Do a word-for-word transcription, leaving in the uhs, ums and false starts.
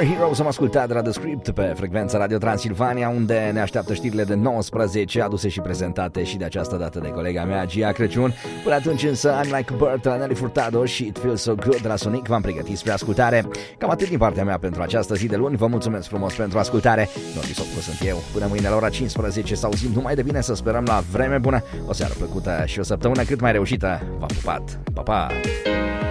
Our Heroes am ascultat de la The Script pe frecvența Radio Transilvania, unde ne așteaptă știrile de nouăsprezece, aduse și prezentate și de această dată de colega mea, Gia Crăciun. Până atunci însă, I'm Like a Bird de la Nelly Furtado și It Feels So Good de la Sonic v-am pregătit spre ascultare. Cam atât din partea mea pentru această zi de luni. Vă mulțumesc frumos pentru ascultare. Nordi Sopcu sunt eu. Până mâine la ora cincisprezece să auzim numai de bine, să sperăm la vreme bună, o seară plăcută și o săptămână cât mai reușită. V-am pupat. Pa, pa!